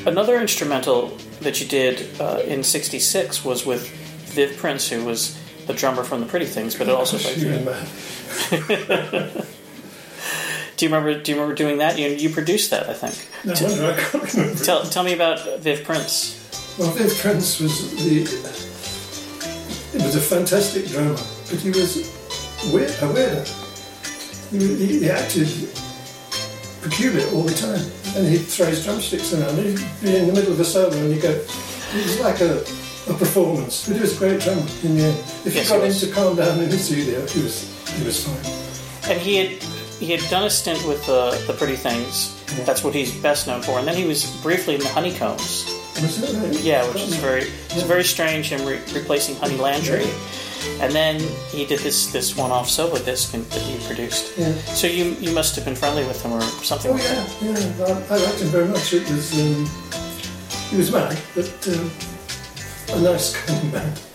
Another instrumental that you did in '66 was with Viv Prince, who was the drummer from the Pretty Things, but it also played for you. Do you remember doing that? You produced that, I think. No wonder I can't remember. Tell me about Viv Prince. Well, Viv Prince was a fantastic drummer, but he was a weirdo. He acted peculiar all the time, and he'd throw his drumsticks around. He'd be in the middle of a solo, and he'd go. It was like a performance, but he was a great drummer in the end. If you got him to calm down in the studio, he was fine. And he had done a stint with the Pretty Things. Yeah. That's what he's best known for. And then he was briefly in the Honeycombs. Was that right? Yeah, which is very strange, him replacing Honey Landry. Yeah. And then he did this one-off solo disc that you produced. Yeah. So you must have been friendly with him or something. Oh yeah. I liked him very much. It was he was mad, but a nice kind of man.